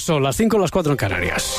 Son las 5 o las 4 en Canarias.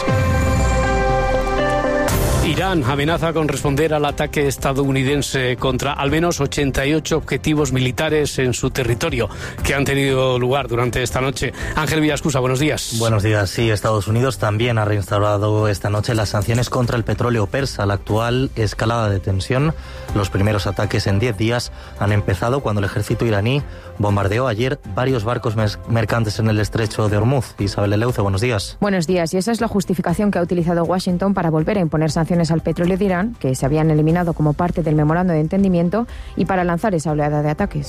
Irán amenaza con responder al ataque estadounidense contra al menos 88 objetivos militares en su territorio que han tenido lugar durante esta noche. Ángel Villascusa, buenos días. Buenos días. Sí, Estados Unidos también ha reinstaurado esta noche las sanciones contra el petróleo persa. La actual escalada de tensión, los primeros ataques en 10 días han empezado cuando el ejército iraní bombardeó ayer varios barcos mercantes en el estrecho de Hormuz. Isabel Eleuce, buenos días. Buenos días. Y esa es la justificación que ha utilizado Washington para volver a imponer sanciones al petróleo de Irán, que se habían eliminado como parte del memorando de entendimiento, y para lanzar esa oleada de ataques.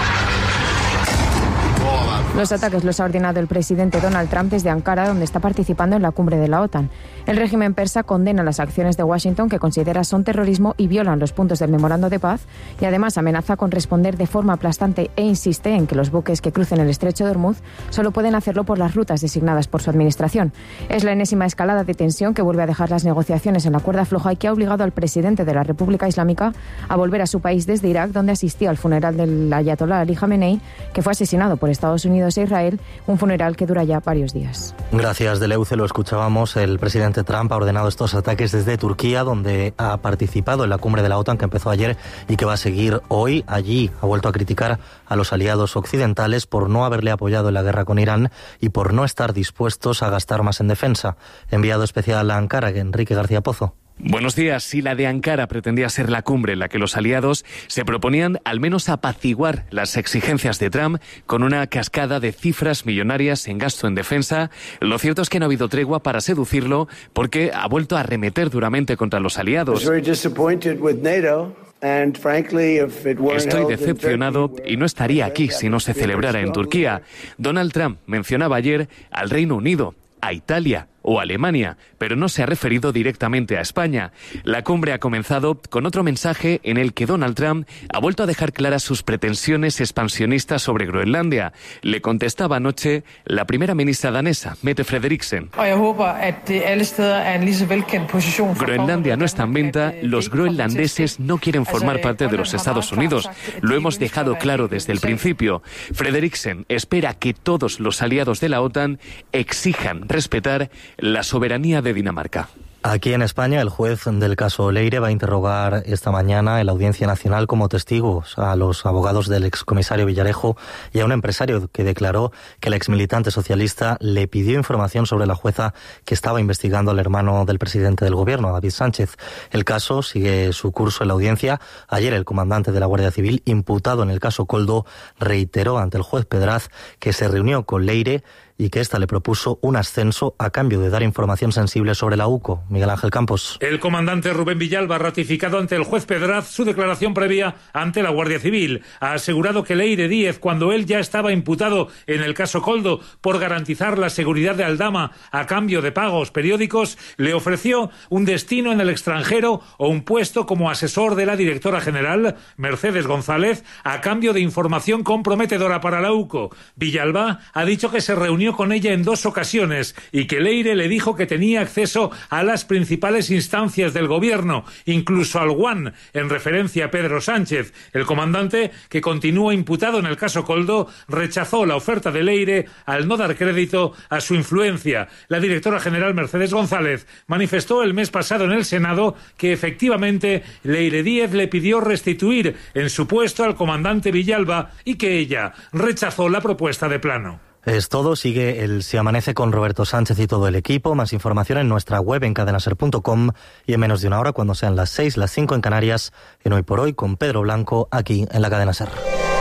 Los ataques los ha ordenado el presidente Donald Trump desde Ankara, donde está participando en la cumbre de la OTAN. El régimen persa condena las acciones de Washington, que considera son terrorismo y violan los puntos del memorando de paz, y además amenaza con responder de forma aplastante e insiste en que los buques que crucen el estrecho de Hormuz solo pueden hacerlo por las rutas designadas por su administración. Es la enésima escalada de tensión que vuelve a dejar las negociaciones en la cuerda floja y que ha obligado al presidente de la República Islámica a volver a su país desde Irak, donde asistía al funeral del ayatolá Ali Jamenei, que fue asesinado por Estados Unidos e Israel, un funeral que dura ya varios días. Gracias, Deleuce. Lo escuchábamos. El presidente Trump ha ordenado estos ataques desde Turquía, donde ha participado en la cumbre de la OTAN que empezó ayer y que va a seguir hoy. Allí ha vuelto a criticar a los aliados occidentales por no haberle apoyado en la guerra con Irán y por no estar dispuestos a gastar más en defensa. Enviado especial a Ankara, Enrique García Pozo. Buenos días. Si la de Ankara pretendía ser la cumbre en la que los aliados se proponían al menos apaciguar las exigencias de Trump con una cascada de cifras millonarias en gasto en defensa, lo cierto es que no ha habido tregua para seducirlo porque ha vuelto a arremeter duramente contra los aliados. Estoy decepcionado y no estaría aquí si no se celebrara en Turquía. Donald Trump mencionaba ayer al Reino Unido, a Italia o Alemania, pero no se ha referido directamente a España. La cumbre ha comenzado con otro mensaje en el que Donald Trump ha vuelto a dejar claras sus pretensiones expansionistas sobre Groenlandia. Le contestaba anoche la primera ministra danesa, Mette Frederiksen. Groenlandia no está en venta, los groenlandeses no quieren formar parte de los Estados Unidos. Lo hemos dejado claro desde el principio. Frederiksen espera que todos los aliados de la OTAN exijan respetar la soberanía de Dinamarca. Aquí en España, el juez del caso Leire va a interrogar esta mañana en la Audiencia Nacional como testigos a los abogados del excomisario Villarejo y a un empresario que declaró que el exmilitante socialista le pidió información sobre la jueza que estaba investigando al hermano del presidente del gobierno, David Sánchez. El caso sigue su curso en la audiencia. Ayer el comandante de la Guardia Civil, imputado en el caso Koldo, reiteró ante el juez Pedraz que se reunió con Leire y que ésta le propuso un ascenso a cambio de dar información sensible sobre la UCO. Miguel Ángel Campos. El comandante Rubén Villalba ha ratificado ante el juez Pedraz su declaración previa ante la Guardia Civil. Ha asegurado que Leire Díez, cuando él ya estaba imputado en el caso Koldo por garantizar la seguridad de Aldama a cambio de pagos periódicos, le ofreció un destino en el extranjero o un puesto como asesor de la directora general, Mercedes González, a cambio de información comprometedora para la UCO. Villalba ha dicho que se reunió con ella en 2 ocasiones y que Leire le dijo que tenía acceso a las principales instancias del gobierno, incluso al UAN, en referencia a Pedro Sánchez. El comandante, que continúa imputado en el caso Koldo, rechazó la oferta de Leire al no dar crédito a su influencia. La directora general Mercedes González manifestó el mes pasado en el Senado que efectivamente Leire Díez le pidió restituir en su puesto al comandante Villalba y que ella rechazó la propuesta de plano. Es todo, sigue el Se Amanece con Roberto Sánchez y todo el equipo. Más información en nuestra web en cadenaser.com y en menos de una hora, cuando sean las 6, las 5 en Canarias, en Hoy por Hoy con Pedro Blanco, aquí en la Cadena Ser.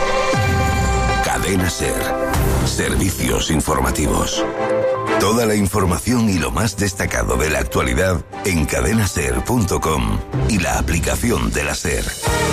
Cadena Ser. Servicios informativos. Toda la información y lo más destacado de la actualidad en cadenaser.com y la aplicación de la Ser.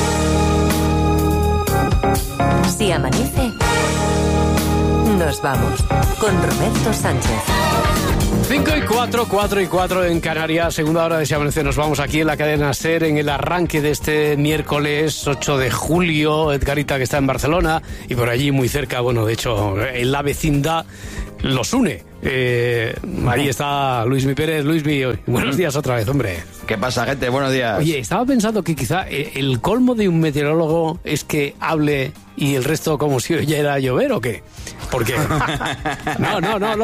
Si amanece, nos vamos con Roberto Sánchez. 5 y 4, 4 y 4 en Canarias, segunda hora de Si Amanece. Nos vamos aquí en la Cadena SER en el arranque de este miércoles 8 de julio. Edgarita, que está en Barcelona y por allí muy cerca, bueno, de hecho, en la vecindad los une. Ahí está Luismi Pérez. Luismi, buenos días otra vez, hombre. ¿Qué pasa, gente? Buenos días. Oye, estaba pensando que quizá el colmo de un meteorólogo es que hable y el resto como si oyera llover, ¿o qué? Porque... No.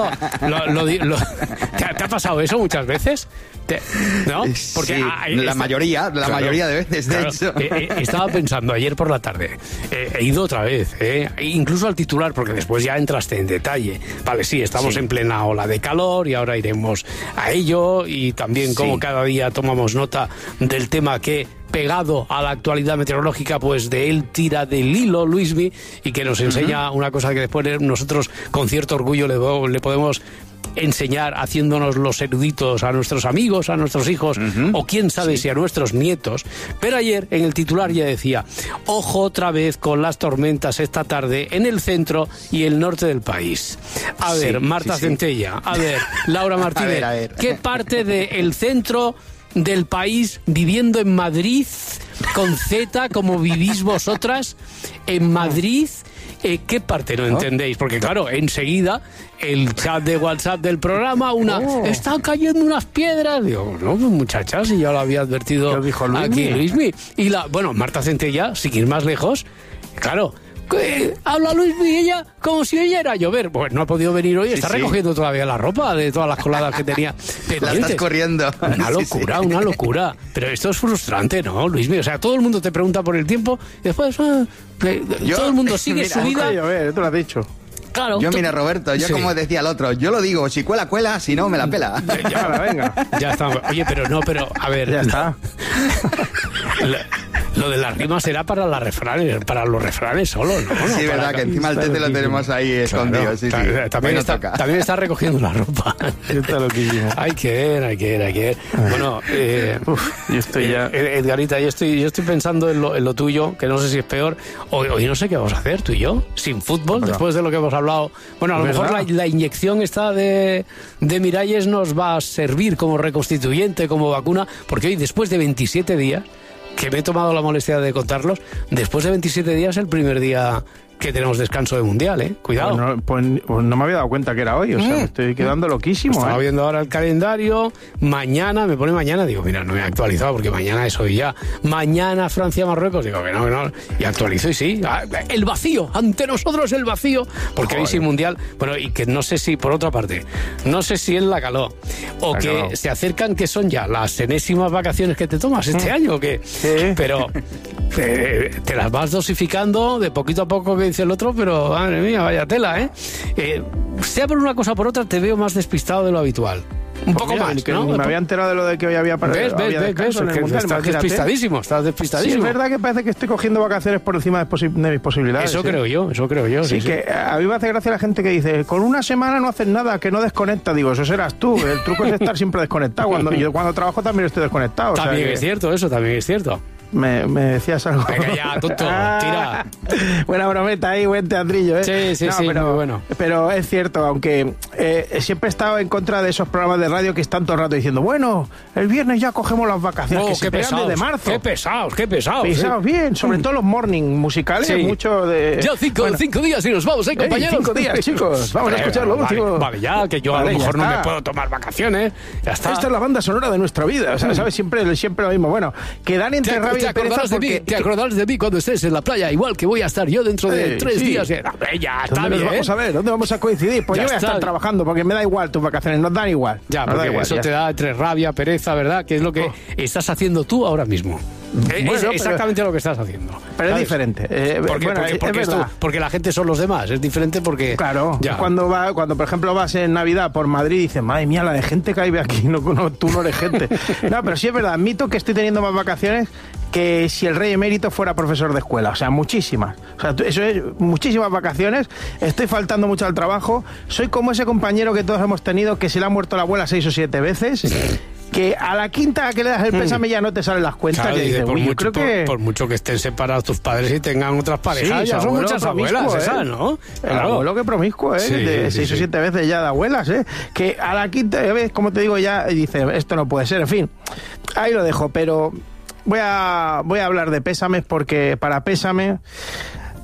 ¿Te ha pasado eso muchas veces? ¿No? Porque sí, la mayoría de veces, de hecho. Estaba pensando ayer por la tarde, he ido otra vez, incluso al titular, porque después ya entraste en detalle. Vale, sí, estamos en plena ola de calor y ahora iremos a ello, y también como cada día tomamos nota del tema que, pegado a la actualidad meteorológica, pues de él tira del hilo Luismi, y que nos enseña una cosa que después nosotros con cierto orgullo le podemos enseñar, haciéndonos los eruditos a nuestros amigos, a nuestros hijos, o quién sabe si a nuestros nietos. Pero ayer en el titular ya decía: ojo otra vez con las tormentas esta tarde en el centro y el norte del país. A ver, Marta Centella, a ver, Laura Martínez, a ver. ¿qué parte del centro del país, viviendo en Madrid, con Z, como vivís vosotras, en Madrid, qué parte no entendéis? Porque claro, enseguida el chat de WhatsApp del programa, están cayendo unas piedras. Digo, no, muchachas, si ya lo había advertido aquí Luismi. Y Marta Centella, sin ir más lejos, claro, habla Luismi y ella como si oyera llover. Pues no ha podido venir hoy, está recogiendo todavía la ropa de todas las coladas que tenía pendientes. La estás corriendo. Una locura. Pero esto es frustrante, ¿no, Luismi? O sea, todo el mundo te pregunta por el tiempo y después todo el mundo sigue su vida. Tú lo has dicho. Claro. Mira, Roberto, como decía el otro, yo lo digo, si cuela, si no, me la pela. Venga. Ya está. Oye, pero a ver. Ya está. Lo de las rimas será para los refranes solo, ¿no? Sí, verdad, que encima el tete lo tenemos ahí escondido. Sí. También está recogiendo la ropa. Está loquísimo. Hay que ver. Bueno, yo estoy ya... Edgarita, yo estoy pensando en lo tuyo, que no sé si es peor. Hoy no sé qué vamos a hacer, tú y yo, sin fútbol, después de lo que hemos hablado. Bueno, a lo mejor la inyección esta de Miralles nos va a servir como reconstituyente, como vacuna, porque hoy, después de 27 días, que me he tomado la molestia de contarlos, después de 27 días, el primer día que tenemos descanso de Mundial, Cuidado. Pues no me había dado cuenta que era hoy, o sea, me estoy quedando loquísimo. Estaba viendo ahora el mañana, me pone mañana, digo, mira, no me he actualizado porque mañana es hoy ya. Mañana Francia-Marruecos, digo que no, y actualizo y sí. El vacío, ante nosotros el vacío, porque hoy sin Mundial, bueno, y que no sé si, por otra parte, no sé si él la caló, o que se acercan, que son ya las enésimas vacaciones que te tomas este año, o que... Pero te las vas dosificando de poquito a poco, que dice el otro, pero madre mía, vaya tela, sea por una cosa o por otra, te veo más despistado de lo habitual. Un poco más, que ¿no? Me había enterado de lo de que hoy había ¿Ves? Estás despistadísimo. Sí, es verdad que parece que estoy cogiendo vacaciones por encima de mis posibilidades. Eso creo yo. Sí, que a mí me hace gracia la gente que dice, con una semana no haces nada, que no desconecta. Digo, eso serás tú. El truco es estar siempre desconectado. Yo cuando trabajo también estoy desconectado. También es cierto, eso también es cierto. Me decías algo. Venga ya, tonto, tira. Buena brometa ahí, buen teatrillo, Sí, pero, muy bueno. Pero es cierto, aunque siempre he estado en contra de esos programas de radio que están todo el rato diciendo, bueno, el viernes ya cogemos las vacaciones, que se pegan desde marzo. Qué pesados. Pesados, bien, sobre todo los morning musicales, mucho de... Ya 5 días y nos vamos, compañeros. 5 días, chicos, vamos a escuchar lo último. Vale, ya, que yo a lo mejor no me puedo tomar vacaciones, ya está. Esta es la banda sonora de nuestra vida, o sea, ¿sabes? Siempre lo mismo. Bueno, que dan entre rabia y pereza porque... Te acordarás de mí cuando estés en la playa, igual que voy a estar yo dentro de 3 días. Ya está bien. Vamos a ver, ¿dónde vamos a coincidir? Pues yo voy a estar trabajando, porque me da igual tus vacaciones, nos dan igual. Ya, porque eso te da entre rabia, pereza, ¿verdad? Que es lo que estás haciendo tú ahora mismo. Es exactamente lo que estás haciendo. Pero es diferente. Porque la gente son los demás. Es diferente porque... Claro. Cuando por ejemplo vas en Navidad por Madrid y dices, madre mía, la de gente que hay aquí, tú no eres gente. No, pero sí es verdad, admito que estoy teniendo más vacaciones que si el rey emérito fuera profesor de escuela, o sea, muchísimas. O sea, eso es muchísimas vacaciones, estoy faltando mucho al trabajo, soy como ese compañero que todos hemos tenido que se le ha muerto la abuela 6 o 7 veces, que a la quinta que le das el pésame ya no te salen las cuentas. Claro, y dices, por mucho que estén separados tus padres y tengan otras parejas, ya son muchas abuelas esas, ¿no? El abuelo que promiscuo, de 6 o 7 veces ya de abuelas, que a la quinta vez, como te digo, ya dice, esto no puede ser, en fin, ahí lo dejo, pero... Voy a hablar de pésames porque para pésame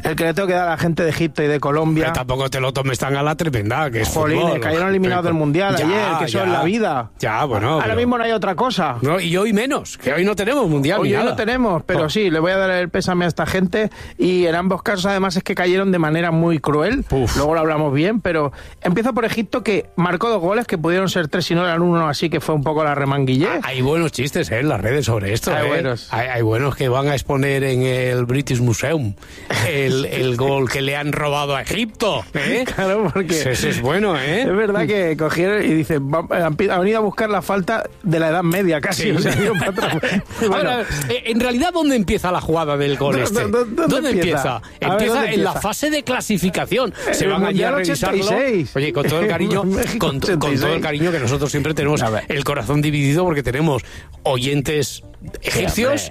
El que le tengo que dar a la gente de Egipto y de Colombia. Pero tampoco te lo tomes tan a la tremenda, que es fútbol. Cayeron eliminados del Mundial ayer, que eso es la vida. Ya, bueno. Ahora mismo no hay otra cosa. No, y hoy menos, que hoy no tenemos Mundial hoy ni nada. No tenemos, pero sí, le voy a dar el pésame a esta gente. Y en ambos casos, además, es que cayeron de manera muy cruel. Luego lo hablamos bien, pero empiezo por Egipto, que marcó 2 goles, que pudieron ser 3 y no eran 1, así que fue un poco la remanguillé. Hay buenos chistes en las redes sobre esto. Hay buenos que van a exponer en el British Museum el gol que le han robado a Egipto. Claro, porque ese es bueno, Es verdad que cogieron y dicen, han venido a buscar la falta de la Edad Media casi. Sí. O sea, para atrás. Bueno, a ver, en realidad, ¿dónde empieza la jugada del gol este? ¿Dónde empieza? Empieza en la fase de clasificación. Se van allí a revisarlo. 86. Oye, con todo el cariño, con todo el cariño que nosotros siempre tenemos el corazón dividido, porque tenemos oyentes egipcios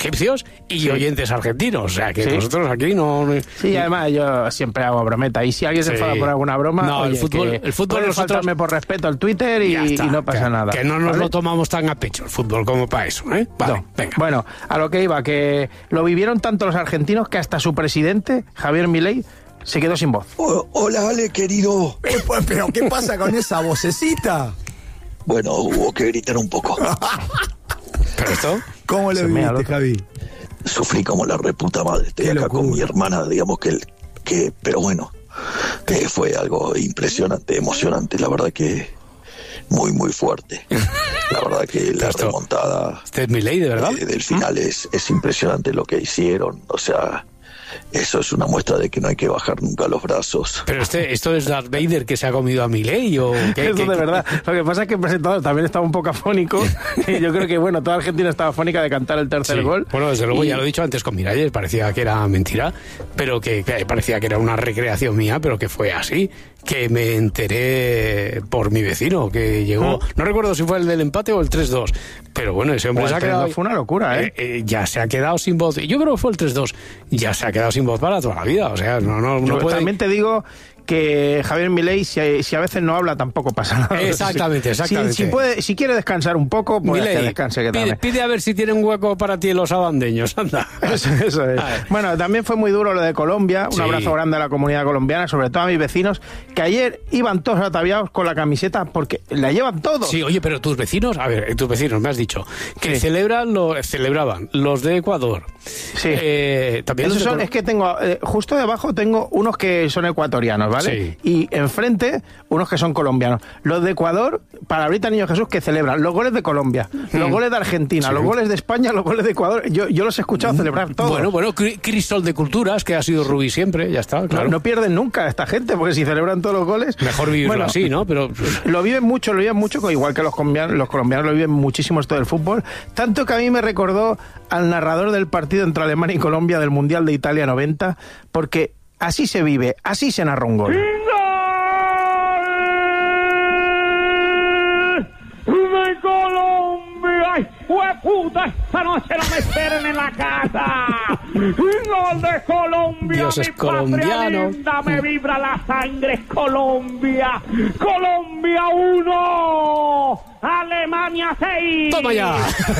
y oyentes argentinos, o sea que nosotros aquí no... Sí, además yo siempre hago brometa, y si alguien se enfada por alguna broma, no, oye, el fútbol nosotros por respeto al Twitter y no pasa nada. Que no nos lo tomamos tan a pecho el fútbol como para eso, ¿eh? Vale, no. Venga. Bueno, a lo que iba, que lo vivieron tanto los argentinos que hasta su presidente, Javier Milei, se quedó sin voz. Hola, Ale, querido. Pero ¿qué pasa con esa vocecita? Bueno, hubo que gritar un poco. ¿Pero esto? ¿Cómo lo viviste, Javi? Sufrí como la reputa madre. Estoy acá con mi hermana, digamos que pero bueno, fue algo impresionante, emocionante, la verdad que muy, muy fuerte. La verdad que la remontada ¿Este es Milei, de verdad? Del final es impresionante lo que hicieron, o sea... Eso es una muestra de que no hay que bajar nunca los brazos. Pero esto es Darth Vader que se ha comido a Milei, ¿o qué? Eso de verdad. Lo que pasa es que el presentador también estaba un poco afónico. Y yo creo que, bueno, toda Argentina estaba afónica de cantar el tercer gol. Bueno, desde luego, ya lo he dicho antes con Miralles, parecía que era mentira, pero que parecía que era una recreación mía, pero que fue así. Que me enteré por mi vecino, que llegó... No recuerdo si fue el del empate o el 3-2, pero bueno, ese hombre se ha quedado... Fue una locura, ya se ha quedado sin voz. Yo creo que fue el 3-2. Ya se ha quedado sin voz para toda la vida, o sea, no puede... También te digo que Javier Milei, si a veces no habla, tampoco pasa nada. Exactamente. Si quiere descansar un poco, pues Milei, que descanse. Pide a ver si tiene un hueco para ti en los abandeños, anda. Eso es. Bueno, también fue muy duro lo de Colombia. Un abrazo grande a la comunidad colombiana, sobre todo a mis vecinos, que ayer iban todos ataviados con la camiseta porque la llevan todos. Sí, oye, pero tus vecinos, me has dicho, que celebraban los de Ecuador. Sí. También es que tengo, justo debajo tengo unos que son ecuatorianos, ¿vale? Sí. Y enfrente, unos que son colombianos. Los de Ecuador, Palabrita Niño Jesús, que celebran los goles de Colombia, los goles de Argentina, los goles de España, los goles de Ecuador. Yo los he escuchado celebrar todos. Bueno, Crisol de Culturas, que ha sido Rubí siempre, ya está, claro. No pierden nunca esta gente, porque si celebran todos los goles... Mejor vivirlo así, ¿no? Pero lo viven mucho, igual que los colombianos lo viven muchísimo esto del fútbol. Tanto que a mí me recordó al narrador del partido entre Alemania y Colombia del Mundial de Italia 90, porque así se vive, así se narra un gol. ¡De Colombia! ¡Ay, hueputa! ¡Esta noche no me esperen en la casa! ¡Gol de Colombia! Dios es colombiano. Linda, me vibra la sangre. ¡Colombia! ¡Colombia 1! ¡Alemania 6! ¡Toma ya!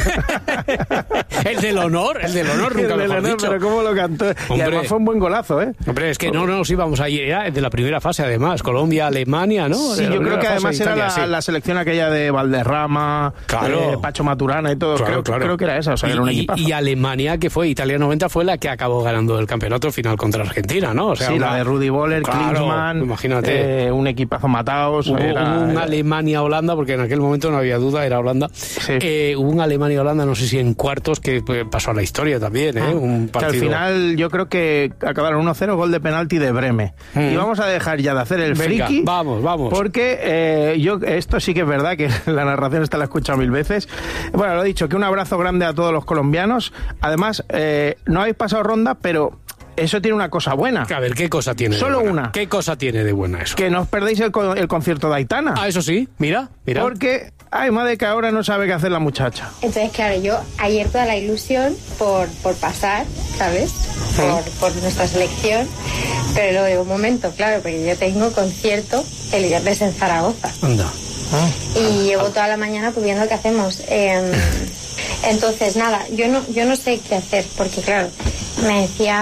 el del honor, nunca mejor dicho. Pero cómo lo cantó. Hombre, y además fue un buen golazo, ¿eh? Hombre, es que no nos íbamos a ir, era de la primera fase además, Colombia, Alemania, ¿no? Sí, yo creo que además era la selección aquella de Valderrama, Pacho Maturana y todo. Creo que era esa, o sea, era un equipazo. Y Alemania, que fue, Italia 90, fue la que acabó ganando el campeonato final contra Argentina, ¿no? O sea, sí, la de Rudi Voller, Klinsmann, imagínate. Un equipazo Mataos. Hubo un Alemania-Holanda, porque en aquel momento no había duda, era Holanda. Sí. Hubo un Alemania-Holanda, no sé si en cuartos, que pasó a la historia también, ¿eh? Un partido. Que al final yo creo que acabaron 1-0, gol de penalti de Breme. Y vamos a dejar ya de hacer el friki. Vamos. Porque esto sí que es verdad, que la narración esta la he escuchado 1000 veces. Bueno, lo he dicho, que un abrazo grande a todos los colombianos. Además, no habéis pasado ronda, pero... eso tiene una cosa buena. A ver, ¿qué cosa tiene? Solo de buena? una. ¿Qué cosa tiene de buena eso? Que no os perdéis el concierto de Aitana. Ah, eso sí, mira. Porque, madre, que ahora no sabe qué hacer la muchacha. Entonces, claro, yo ayer toda la ilusión por pasar, ¿sabes? Por nuestra selección. Pero luego de un momento, claro, porque yo tengo concierto el viernes en Zaragoza. Anda. Y llevo toda la mañana pues viendo qué hacemos. Entonces, nada, yo no sé qué hacer, porque claro, me decía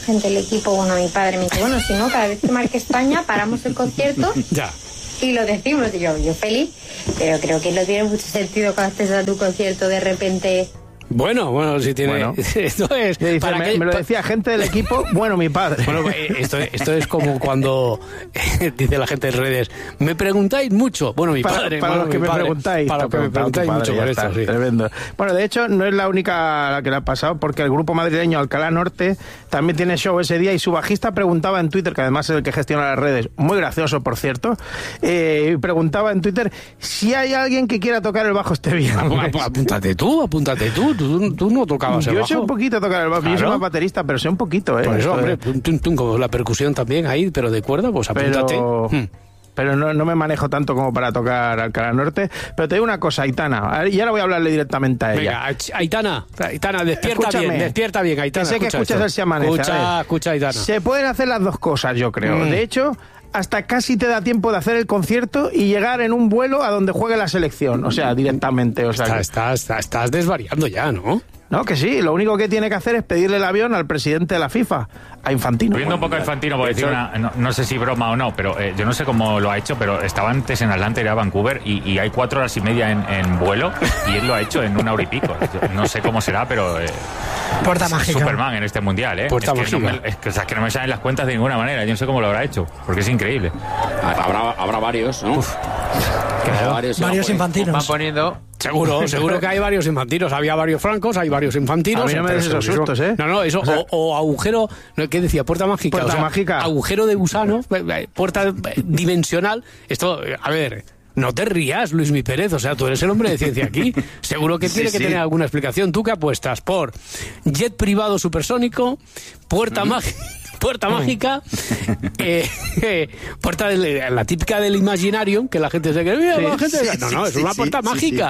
gente del equipo, bueno, mi padre me dice, bueno, si no, cada vez que marque España paramos el concierto ya. Y lo decimos. Y yo feliz, pero creo que no tiene mucho sentido cuando estés a tu concierto de repente... Bueno, si tiene... Bueno. Esto es... Dice, me lo decía gente del equipo, bueno, mi padre. Bueno, esto es como cuando dice la gente en redes, me preguntáis mucho. Bueno, mi padre. Para los que me preguntáis. Para los que me preguntáis mucho por esto, sí. Tremendo. Bueno, de hecho, no es la única a la que le ha pasado, porque el grupo madrileño Alcalá Norte también tiene show ese día y su bajista preguntaba en Twitter, que además es el que gestiona las redes, muy gracioso, por cierto, preguntaba en Twitter si hay alguien que quiera tocar el bajo este viernes. Apúntate tú. Tú no tocabas el bajo. Yo sé un poquito tocar el bajo. Claro. Yo soy más baterista, pero sé un poquito, Por eso, hombre, como la percusión también ahí, pero de cuerda, pues apúntate. Pero no me manejo tanto como para tocar Alcalá Norte. Pero te digo una cosa, Aitana, y ahora voy a hablarle directamente a ella. Venga, Aitana, despierta bien, Aitana. Que sé que escuchas el Se Amanece. Escucha, Aitana. Se pueden hacer las dos cosas, yo creo. De hecho, hasta casi te da tiempo de hacer el concierto y llegar en un vuelo a donde juegue la selección, o sea, directamente. O sea, estás desvariando ya, ¿no? No, que sí, lo único que tiene que hacer es pedirle el avión al presidente de la FIFA, a Infantino. Viendo un poco a Infantino, por decir no sé si broma o no, pero yo no sé cómo lo ha hecho, pero estaba antes en Atlanta, era Vancouver, y hay 4 horas y media en vuelo, y él lo ha hecho en 1 hora y pico. Yo no sé cómo será, pero... Puerta mágica. Superman en este mundial, ¿eh? Puerta mágica. Que no me salen las cuentas de ninguna manera, yo no sé cómo lo habrá hecho, porque es increíble. Habrá varios, ¿no? Varios infantinos. Van poniendo... Seguro que hay varios infantinos. Había varios francos, hay varios infantinos. A mí no me des esos sustos, ¿eh? No, eso, o agujero, ¿qué decía? Puerta mágica. Puerta mágica. Agujero de gusano, puerta dimensional. Esto, a ver... No te rías, Luismi Pérez, o sea, tú eres el hombre de ciencia aquí. Seguro que tiene que tener alguna explicación. ¿Tú qué apuestas? ¿Por jet privado supersónico, puerta mágica, puerta la típica del Imaginarium, que la gente se cree, no, es una puerta mágica.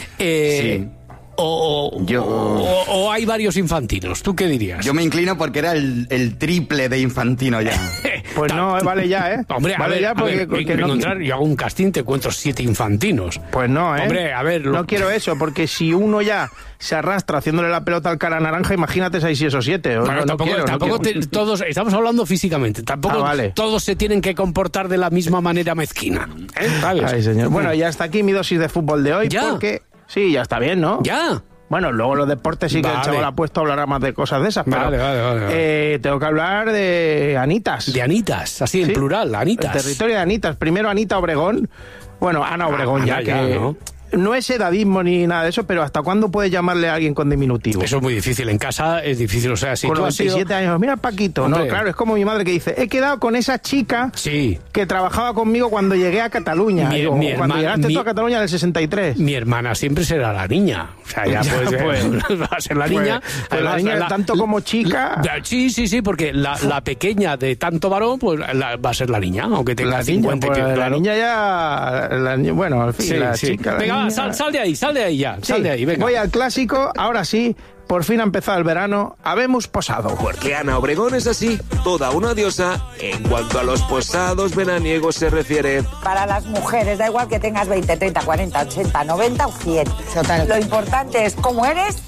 O hay varios infantinos, ¿tú qué dirías? Yo me inclino porque era el triple de Infantino ya. Pues no, vale ya, ¿eh? Hombre, vale ya porque yo hago un casting, te encuentro 7 infantinos. Pues no, ¿eh? Hombre, a ver... No quiero eso, porque si uno ya se arrastra haciéndole la pelota al cara naranja, imagínate 6 y esos 7. Bueno, tampoco todos, estamos hablando físicamente, tampoco todos se tienen que comportar de la misma manera mezquina. ¿Sabes? Ay, señor. Bueno, ya hasta aquí mi dosis de fútbol de hoy, porque... Sí, ya está bien, ¿no? Ya. Bueno, luego los deportes sí que el chaval ha puesto a hablar más de cosas de esas, pero vale. Tengo que hablar de Anitas. De Anitas, así en plural, Anitas. El territorio de Anitas. Primero Anita Obregón. Bueno, Ana Obregón ¿no? No es edadismo ni nada de eso, pero ¿hasta cuándo puedes llamarle a alguien con diminutivo? Eso es muy difícil. En casa es difícil. O sea, si con tú los 17 años, mira Paquito. Hombre. No, claro, es como mi madre que dice, he quedado con esa chica que trabajaba conmigo cuando llegué a Cataluña. Cuando llegaste tú a Cataluña en el 63. Mi hermana siempre será la niña. O sea, ya va a ser la niña. Pues la niña, tanto como chica. Sí, porque la pequeña de tanto varón, pues va a ser la niña, aunque tenga 50. Pues la niña ya... bueno, al fin, la chica... Venga, sal de ahí ya. Sal de ahí, venga. Voy al clásico, ahora sí. Por fin ha empezado el verano, habemos posado. Porque Ana Obregón es así, toda una diosa en cuanto a los posados veraniegos se refiere. Para las mujeres, da igual que tengas 20, 30, 40, 80, 90 o 100. Total. Lo importante es cómo eres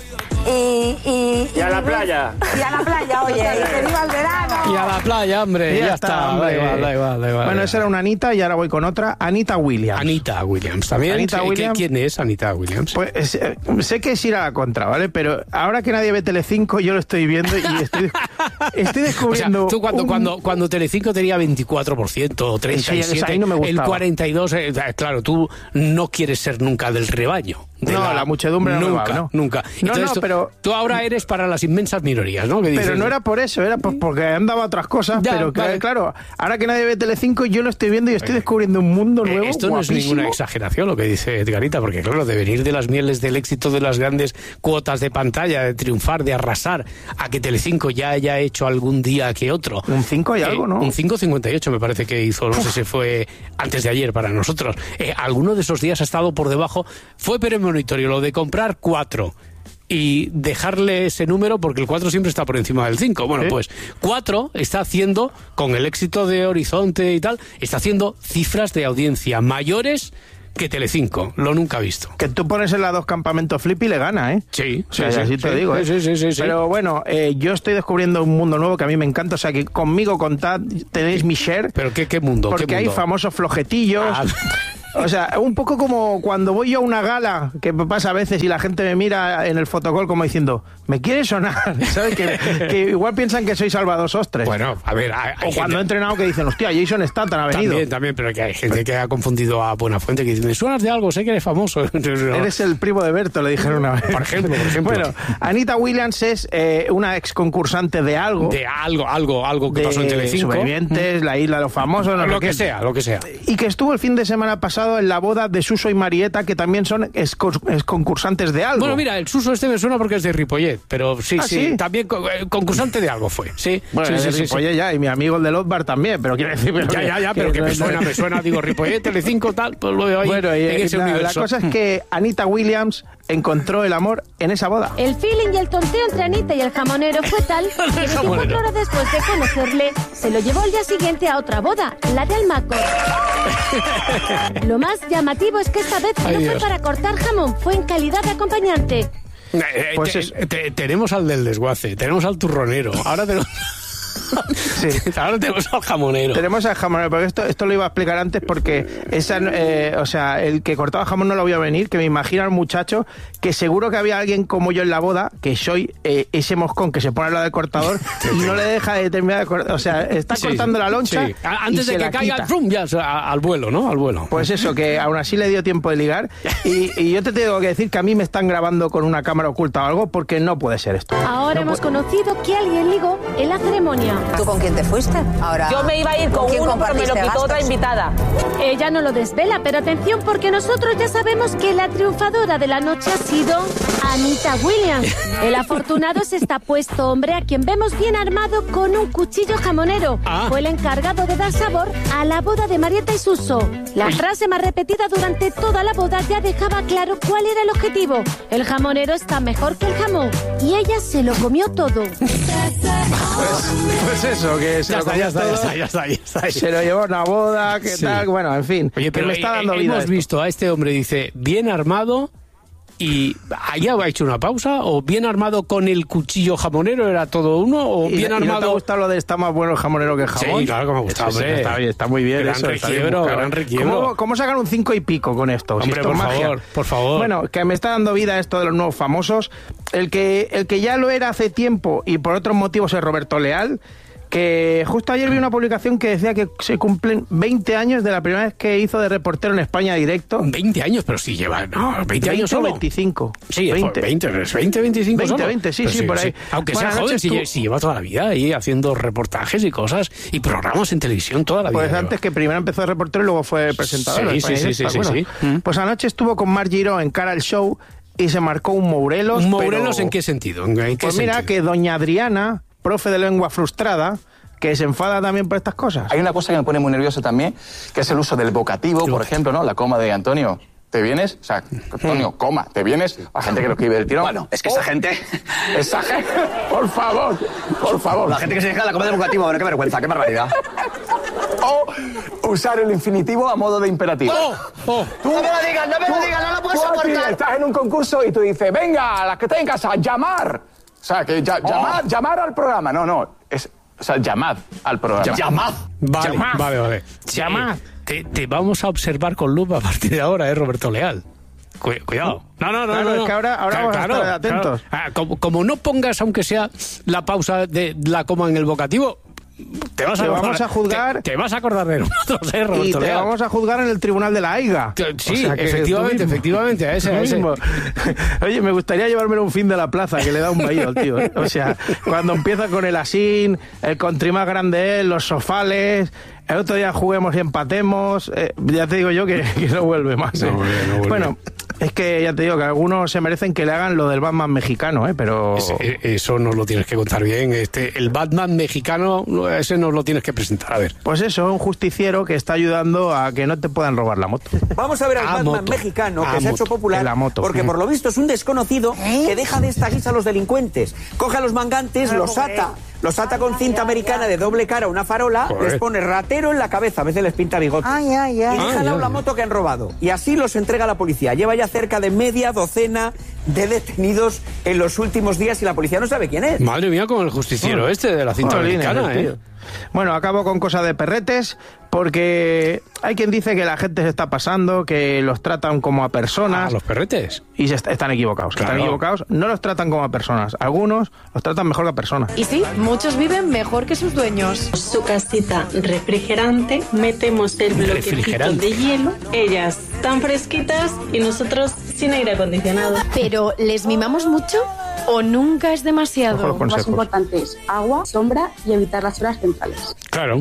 y a la playa. Y a la playa, oye, y que viva el verano. Y a la playa, hombre, ya está. Hombre. Da igual. Bueno, esa era una Anita y ahora voy con otra, Anita Williams. Anita Williams, también. ¿Quién es Anita Williams? Pues sé que es ir a la contra, ¿vale? Pero ahora que nadie ve Telecinco, yo lo estoy viendo y estoy descubriendo... O sea, tú cuando Telecinco tenía 24% o 37%, ahí no me gustaba. El 42%, claro, tú no quieres ser nunca del rebaño. La muchedumbre nunca. Entonces, pero tú ahora eres para las inmensas minorías, ¿no? Pero no era por eso, era porque andaba otras cosas. Claro, ahora que nadie ve Telecinco, yo lo estoy viendo y estoy descubriendo un mundo nuevo. Esto no guapísimo. Es ninguna exageración lo que dice Edgarita, porque claro, de venir de las mieles del éxito de las grandes cuotas de pantalla, de triunfar, de arrasar, a que Telecinco ya haya hecho algún día que otro. Un 5 y algo, ¿no? Un 5,58 me parece que hizo, no sé si fue antes de ayer para nosotros. Alguno de esos días ha estado por debajo, fue premonitorio lo de comprar 4 y dejarle ese número porque el 4 siempre está por encima del 5. Bueno, pues 4 está haciendo, con el éxito de Horizonte y tal, está haciendo cifras de audiencia mayores que Telecinco. Lo nunca visto. Que tú pones en la 2 Campamento Flip y le gana, ¿eh? Sí, o sea, así te digo, ¿eh? Sí. Pero bueno, yo estoy descubriendo un mundo nuevo que a mí me eanta. O sea, que conmigo contad, tenéis mi share. ¿Pero qué mundo? Porque ¿qué mundo? hay famosos flojetillos. O sea, un poco como cuando voy yo a una gala, que pasa a veces y la gente me mira en el fotocall como diciendo, ¿me quiere sonar? ¿Sabes? Que igual piensan que soy Salvador Sostres. Bueno, a ver... Hay o cuando he entrenado que dicen, hostia, Jason Statham ha venido. También, pero que hay gente que ha confundido a Buenafuente, que dice, me suenas de algo, sé que eres famoso. Eres el primo de Berto, le dijeron una vez. Por ejemplo. Bueno, Anita Williams es una ex concursante de algo. De algo que pasó en Telecinco. Supervivientes, La Isla de los Famosos. Lo que sea. Y que estuvo el fin de semana pasado en la boda de Suso y Marieta, que también son ex concursantes de algo. Bueno, mira, el Suso me suena porque es de Ripollet, pero sí, también concursante de algo fue. Sí, bueno, sí, Ripollet ya, y mi amigo el de Lotbar también, pero quiere decir... pero que me suena, digo, Ripollet, Telecinco, tal, pues lo veo ahí en ese universo. La cosa es que Anita Williams encontró el amor en esa boda. El feeling y el tonteo entre Anita y el jamonero fue tal que 24 horas después de conocerle, se lo llevó al día siguiente a otra boda, la de Almacor. Lo más llamativo es que esta vez no fue para cortar jamón, fue en calidad de acompañante. Pues tenemos al del desguace, tenemos al turronero, ahora tenemos... Sí. Ahora tenemos al jamonero. Tenemos al jamonero, porque esto lo iba a explicar antes porque o sea, el que cortaba jamón no lo voy a venir, que me imagino al muchacho que seguro que había alguien como yo en la boda, que soy ese moscón que se pone al lado del cortador y no le deja de terminar de cortar, o sea, está cortando la loncha antes de que caiga el zoom, ya al vuelo, ¿no? Al vuelo. Pues eso, que aún así le dio tiempo de ligar y yo te tengo que decir que a mí me están grabando con una cámara oculta o algo porque no puede ser esto. Ahora hemos conocido que alguien ligó en la ceremonia. ¿Tú con quién te fuiste? Ahora, yo me iba a ir con uno, pero me lo quitó otra invitada. Ella no lo desvela, pero atención porque nosotros ya sabemos que la triunfadora de la noche ha sido Anita Williams. El afortunado es este apuesto hombre a quien vemos bien armado con un cuchillo jamonero. Fue el encargado de dar sabor a la boda de Marieta y Suso. La frase más repetida durante toda la boda ya dejaba claro cuál era el objetivo. El jamonero está mejor que el jamón y ella se lo comió todo. Pues eso, que se ya está. Se lo llevó a una boda, que tal, bueno, en fin. Oye, pero me está dando vida. Hemos visto a este hombre, dice, bien armado, y allá ha hecho una pausa, o bien armado con el cuchillo jamonero, ¿era todo uno? O bien armado... ¿No te ha gustado lo de está más bueno el jamonero que el jamón? Sí, claro que me ha gustado, hombre. Está muy bien gran eso. requiebro. ¿Cómo sacan un 5 y pico con esto? Hombre, por favor. Bueno, que me está dando vida esto de los nuevos famosos. El que ya lo era hace tiempo y por otros motivos es Roberto Leal, que justo ayer vi una publicación que decía que se cumplen 20 años de la primera vez que hizo de reportero en España Directo. 20 años, pero sí lleva... No, 20 años solo. 25. Sí, 20, 25 solo. 20, sí, por ahí. Aunque sea joven, si lleva toda la vida ahí haciendo reportajes y cosas y programas en televisión toda la vida. Pues antes que primero empezó de reportero y luego fue presentador. Sí. Pues anoche estuvo con Mar Giró en Cara al Show y se marcó un Mourelos. ¿Un Mourelos en qué sentido? Pues mira, que doña Adriana, profe de lengua frustrada, que se enfada también por estas cosas. Hay una cosa que me pone muy nervioso también, que es el uso del vocativo, por ejemplo, ¿no? La coma de Antonio. ¿Te vienes? O sea, Antonio, coma, ¿te vienes? La gente que lo escribe del tirón. Bueno, es que esa gente... Esa gente, por favor. La gente que se deja la coma del vocativo, bueno, qué vergüenza, qué barbaridad. O usar el infinitivo a modo de imperativo. No me lo digas, no lo puedo soportar. Estás en un concurso y tú dices, venga, las que estén en casa, llamar. O sea, que llamar al programa. No, es... O sea, llamad al programa. Llamad. Vale. Llamad. Te vamos a observar con lupa a partir de ahora, Roberto Leal. Cuidado. No. Es que ahora vamos a estar atentos. Claro. Como no pongas, aunque sea la pausa de la coma en el vocativo, te vas a juzgar. Te vas a acordar de nosotros, Roberto y te Leal. vamos a juzgar en el Tribunal de la Aiga. Sí, o sea, efectivamente, a ese. Oye, me gustaría llevármelo un fin de la plaza, que le da un vaído al tío. O sea, cuando empieza con el asín, el country más grande, los sofales... El otro día juguemos y empatemos. Ya te digo yo que no vuelve más. No vuelve. Bueno, es que ya te digo que algunos se merecen que le hagan lo del Batman mexicano, pero... Eso nos lo tienes que contar bien. El Batman mexicano, ese nos lo tienes que presentar. A ver. Pues eso, un justiciero que está ayudando a que no te puedan robar la moto. Vamos a ver al Batman mexicano que se ha hecho popular porque por lo visto es un desconocido que deja de esta guisa a los delincuentes. Coge a los mangantes, los ata los ata con cinta americana de doble cara a una farola, les pone ratero en la cabeza, a veces les pinta bigote. Y dejan la moto que han robado. Y así los entrega a la policía. Lleva ya cerca de media docena de detenidos en los últimos días y la policía no sabe quién es. Madre mía, como el justiciero de la cinta americana, ¿eh? Bueno, acabo con cosas de perretes, porque hay quien dice que la gente se está pasando, que los tratan como a personas. ¿Los perretes? Y están equivocados. Claro. Están equivocados. No los tratan como a personas. Algunos los tratan mejor que a personas. Y sí, muchos viven mejor que sus dueños. Su casita refrigerante, metemos el bloquecito de hielo, ellas tan fresquitas y nosotros sin aire acondicionado. Pero, ¿les mimamos mucho o nunca es demasiado? Lo más importante es agua, sombra y evitar las horas centrales. Claro,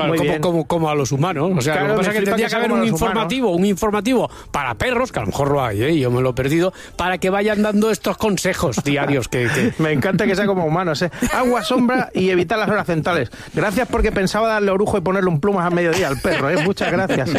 como a los humanos. O sea, claro, lo que pasa es que tendría que haber un informativo para perros, que a lo mejor lo hay, yo me lo he perdido, para que vayan dando estos consejos diarios que... Me encanta que sea como humanos, Agua, sombra y evitar las horas centrales. Gracias, porque pensaba darle orujo y ponerle un plumas a mediodía al perro, Muchas gracias,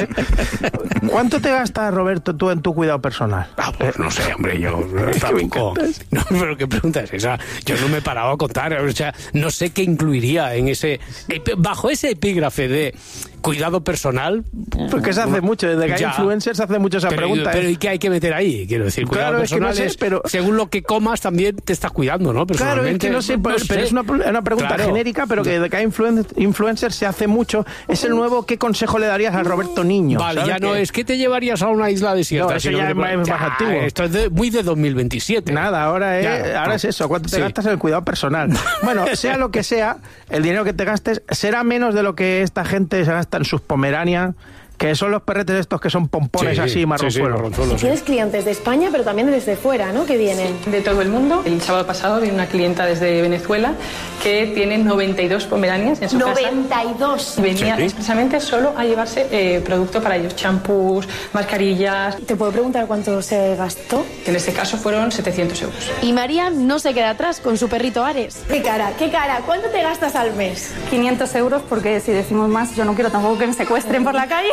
¿Cuánto te gastas, Roberto, tú en tu cuidado personal? Pues no sé, hombre, yo tampoco... No, pero ¿qué pregunta es esa? Yo no me he parado a contar, o sea, no sé qué incluiría en bajo ese epígrafe de cuidado personal. Porque se hace mucho, desde que hay influencers se hace mucho esa pregunta. Pero ¿y qué hay que meter ahí? Quiero decir, cuidado personal es pero según lo que comas también te estás cuidando, ¿no? Claro, es que no sé, pero es una pregunta genérica, pero que desde que hay influencers se hace mucho. Es el nuevo, ¿qué consejo le darías a Roberto Niño? Vale, ya no es, ¿qué te llevarías a una isla desierta? No, eso ya es más antiguo. Esto es muy de 2027. Nada, ahora es eso, ¿cuánto te gastas en el cuidado personal? Bueno, sea lo que sea, el dinero que te gastes será menos de lo que esta gente se gasta en sus Pomeranian, que son los perretes estos que son pompones así, marronzuelos. Tienes clientes de España, pero también desde fuera, ¿no? Que vienen de todo el mundo. El sábado pasado vino una clienta desde Venezuela que tiene 92 Pomeranias en su casa. ¡92! Venía expresamente solo a llevarse producto para ellos, champús, mascarillas. ¿Te puedo preguntar cuánto se gastó? En este caso fueron 700 euros. Y María no se queda atrás con su perrito Ares. ¿Qué cara? ¿Cuánto te gastas al mes? 500 euros, porque si decimos más, yo no quiero tampoco que me secuestren por la calle.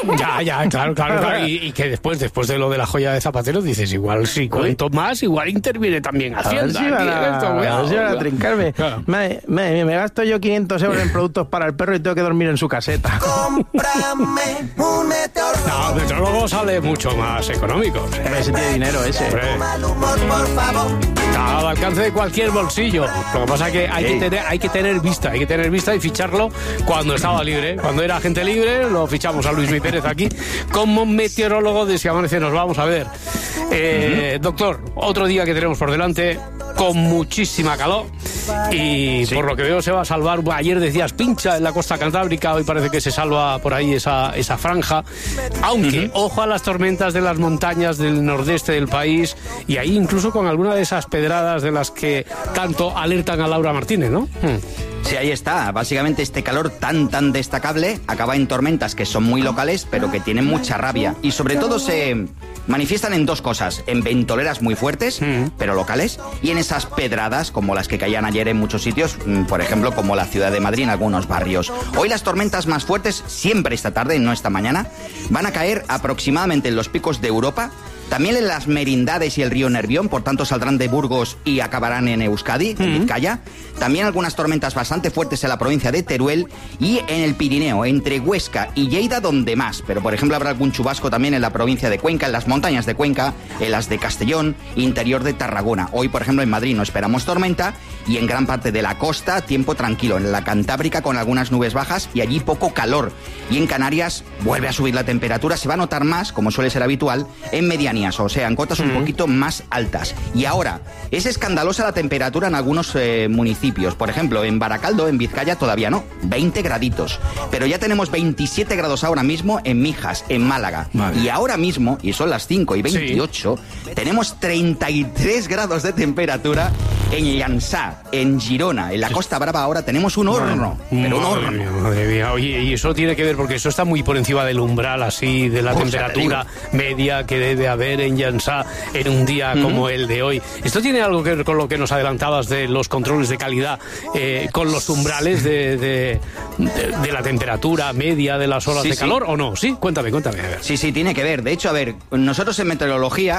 Claro. Y que después de lo de la joya de Zapatero, dices, igual si cuento más, igual interviene también Hacienda. A ver si van a trincarme. Claro. Me gasto yo 500 euros en productos para el perro y tengo que dormir en su caseta. ¡Cómprame un meteorólogo! No, el meteorólogo sale mucho más económico. Ese tiene dinero, ese. Está al alcance de cualquier bolsillo. Lo que pasa es que hay que tener vista y ficharlo cuando estaba libre. Cuando era agente libre, lo fichamos a Luis Mi Pérez aquí como meteorólogo de Si Amanece. Nos vamos a ver. Doctor, otro día que tenemos por delante con muchísima calor y por lo que veo se va a salvar. Ayer decías pincha en la costa cantábrica, hoy parece que se salva por ahí esa franja, aunque ojo a las tormentas de las montañas del nordeste del país, y ahí incluso con alguna de esas pedradas de las que tanto alertan a Laura Martínez, ¿no? Sí, ahí está. Básicamente este calor tan destacable acaba en tormentas que son muy locales, pero que tienen mucha rabia. Y sobre todo se manifiestan en dos cosas: en ventoleras muy fuertes, pero locales, y en esas pedradas como las que caían ayer en muchos sitios, por ejemplo, como la ciudad de Madrid en algunos barrios. Hoy las tormentas más fuertes, siempre esta tarde, no esta mañana, van a caer aproximadamente en los picos de Europa, también en las merindades y el río Nervión, por tanto saldrán de Burgos y acabarán en Euskadi, en Vizcaya. También algunas tormentas bastante fuertes en la provincia de Teruel y en el Pirineo, entre Huesca y Lleida, donde más. Pero, por ejemplo, habrá algún chubasco también en la provincia de Cuenca, en las montañas de Cuenca, en las de Castellón, interior de Tarragona. Hoy, por ejemplo, en Madrid no esperamos tormenta y en gran parte de la costa tiempo tranquilo. En la Cantábrica con algunas nubes bajas y allí poco calor. Y en Canarias vuelve a subir la temperatura, se va a notar más, como suele ser habitual, en medianías, o sea, en cotas un poquito más altas. Y ahora, es escandalosa la temperatura en algunos municipios. Por ejemplo, en Baracaldo, en Vizcaya, todavía no, 20 graditos. Pero ya tenemos 27 grados ahora mismo en Mijas, en Málaga. Vale. Y ahora mismo, y son las 5:28, tenemos 33 grados de temperatura en Llançà, en Girona. En la Costa Brava ahora tenemos un horno, pero un horno. Madre mía. Oye, y eso tiene que ver, porque eso está muy por encima del umbral, así, de la temperatura media que debe haber en Llançà en un día como el de hoy. ¿Esto tiene algo que ver con lo que nos adelantabas de los controles de calidad, con los umbrales de la temperatura media de las olas de calor, o no? Sí, cuéntame. A ver. Sí, tiene que ver. De hecho, a ver, nosotros en meteorología